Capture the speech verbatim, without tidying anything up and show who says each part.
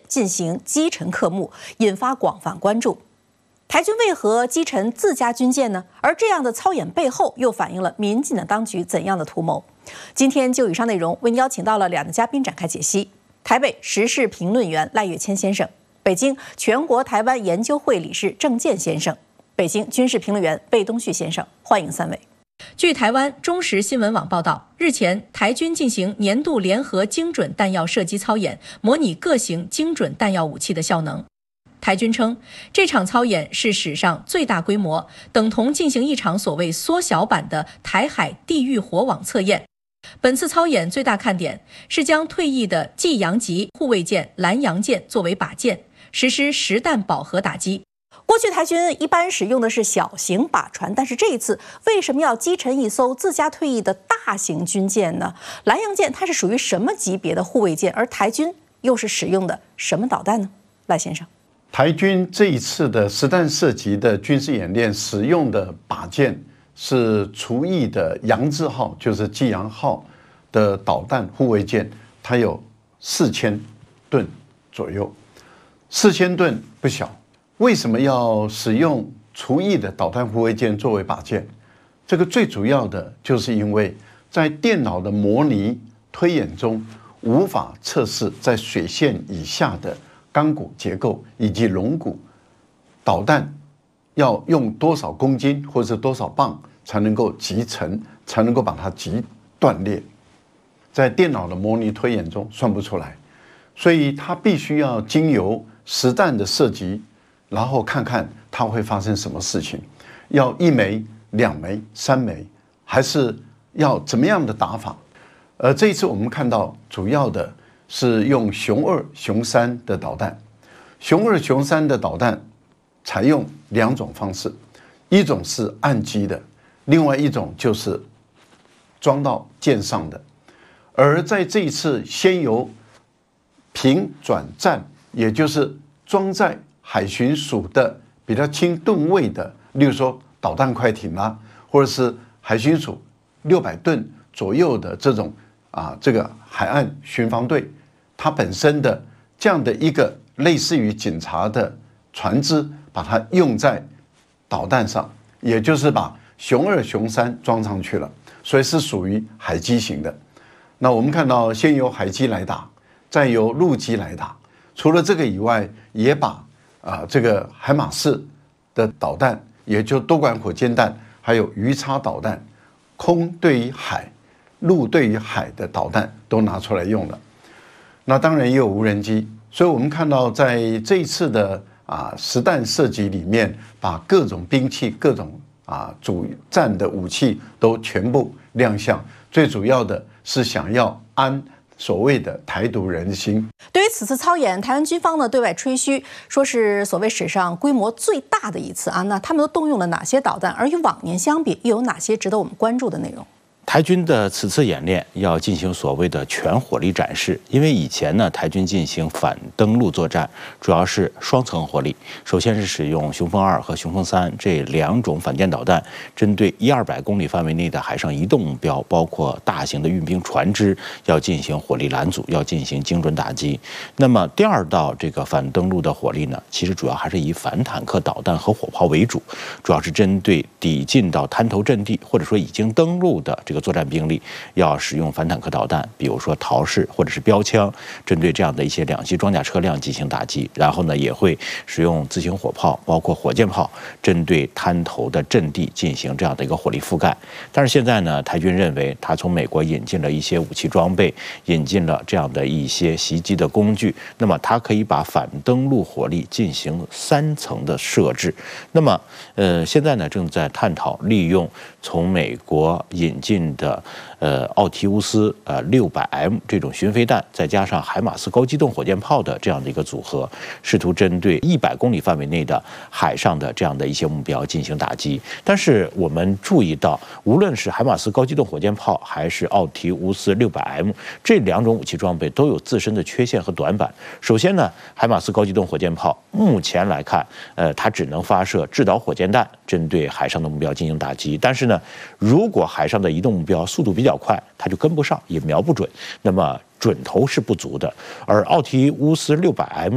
Speaker 1: 进行击沉克木，引发广泛关注。台军为何击沉自家军舰呢？而这样的操演背后，又反映了民进党当局怎样的图谋？今天就以上内容，为您邀请到了两位嘉宾展开解析：台北时事评论员赖岳谦先生，北京全国台湾研究会理事郑健先生，北京军事评论员魏东旭先生。欢迎三位。据台湾中时新闻网报道，日前台军进行年度联合精准弹药射击操演，模拟各型精准弹药武器的效能。台军称，这场操演是史上最大规模，等同进行一场所谓缩小版的台海地狱火网测验。本次操演最大看点是将退役的济阳级护卫舰蓝洋舰作为靶舰，实施实弹饱和打击。过去台军一般使用的是小型靶船，但是这一次为什么要击沉一艘自家退役的大型军舰呢？蓝洋舰它是属于什么级别的护卫舰，而台军又是使用的什么导弹呢？赖先生。
Speaker 2: 台军这一次的实弹射击的军事演练使用的靶舰是除役的扬字号，就是济阳号的导弹护卫舰，它有四千吨左右，四千吨不小。为什么要使用除役的导弹护卫舰作为靶舰？这个最主要的就是因为在电脑的模拟推演中，无法测试在水线以下的钢骨结构以及龙骨，导弹要用多少公斤或者多少磅才能够击沉，才能够把它击断裂，在电脑的模拟推演中算不出来，所以它必须要经由实弹的射击，然后看看它会发生什么事情，要一枚、两枚、三枚，还是要怎么样的打法？呃，这一次我们看到主要的是用熊二、熊三的导弹。熊二、熊三的导弹采用两种方式，一种是岸基的，另外一种就是装到舰上的。而在这一次，先由平转战，也就是装在海巡署的比较轻吨位的，例如说导弹快艇啦，或者是海巡署六百吨左右的这种啊，这个海岸巡防队。它本身的这样的一个类似于警察的船只，把它用在导弹上，也就是把熊二、熊三装上去了，所以是属于海基型的。那我们看到，先由海基来打，再由陆基来打。除了这个以外，也把啊、呃、这个海马式的导弹，也就多管火箭弹，还有鱼叉导弹，空对于海、陆对于海的导弹都拿出来用了。那当然也有无人机，所以我们看到在这一次的啊实弹射击里面，把各种兵器、各种啊主战的武器都全部亮相。最主要的是想要安所谓的台独人心。
Speaker 1: 对于此次操演，台湾军方呢对外吹嘘，说是所谓史上规模最大的一次啊。那他们都动用了哪些导弹？而与往年相比，又有哪些值得我们关注的内容？
Speaker 3: 台军的此次演练要进行所谓的全火力展示，因为以前呢，台军进行反登陆作战主要是双层火力，首先是使用雄风二和雄风三这两种反舰导弹，针对一二百公里范围内的海上移动目标，包括大型的运兵船只，要进行火力拦阻，要进行精准打击。那么第二道这个反登陆的火力呢，其实主要还是以反坦克导弹和火炮为主，主要是针对抵近到滩头阵地或者说已经登陆的这个作战兵力，要使用反坦克导弹，比如说陶式或者是标枪，针对这样的一些两栖装甲车辆进行打击。然后呢，也会使用自行火炮，包括火箭炮，针对滩头的阵地进行这样的一个火力覆盖。但是现在呢，台军认为他从美国引进了一些武器装备，引进了这样的一些袭击的工具，那么它可以把反登陆火力进行三层的设置。那么，呃，现在呢正在探讨利用从美国引进的呃奥提乌斯呃六百 M 这种巡飞弹，再加上海马斯高机动火箭炮的这样的一个组合，试图针对一百公里范围内的海上的这样的一些目标进行打击。但是我们注意到，无论是海马斯高机动火箭炮还是奥提乌斯六百 M 这两种武器装备都有自身的缺陷和短板。首先呢，海马斯高机动火箭炮目前来看，呃，它只能发射制导火箭弹，针对海上的目标进行打击。但是呢，如果海上的移动目标速度比较快，它就跟不上，也瞄不准，那么准头是不足的。而奥提乌斯六百 M